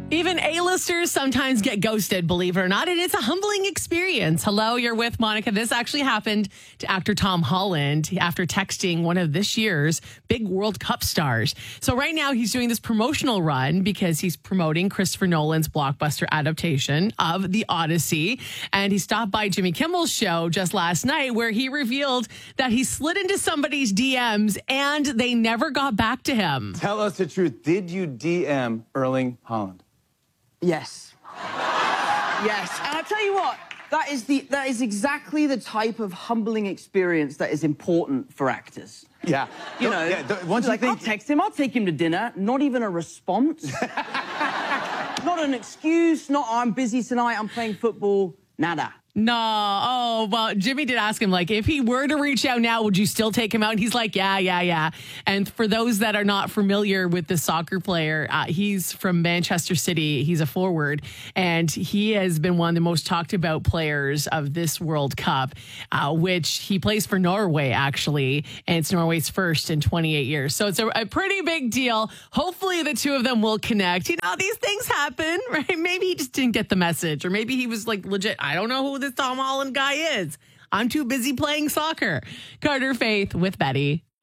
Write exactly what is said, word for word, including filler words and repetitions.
Even A-listers sometimes get ghosted, believe it or not, and it's a humbling experience. Hello, you're with Monica. This actually happened to actor Tom Holland after texting one of this year's big World Cup stars. So right now he's doing this promotional run because he's promoting Christopher Nolan's blockbuster adaptation of The Odyssey. And he stopped by Jimmy Kimmel's show just last night where he revealed that he slid into somebody's D Ms and they never got back to him. Tell us the truth. Did you D M Erling Haaland? Yes. Yes. And I'll tell you what, that is the that is exactly the type of humbling experience that is important for actors. Yeah. You know, yeah, once you like, think... I'll text him, I'll take him to dinner, not even a response. Not an excuse, not I'm busy tonight, I'm playing football, nada. No. Oh, well, Jimmy did ask him, like, if he were to reach out now, would you still take him out? And he's like, yeah, yeah, yeah. And for those that are not familiar with the soccer player, uh, he's from Manchester City. He's a forward, and he has been one of the most talked about players of this World Cup, uh, which he plays for Norway, actually. And it's Norway's first in twenty-eight years. So it's a, a pretty big deal. Hopefully the two of them will connect. You know, these things happen, right? Maybe he just didn't get the message, or maybe he was like legit, I don't know who this Tom Holland guy is. I'm too busy playing soccer. Carter Faith with Betty.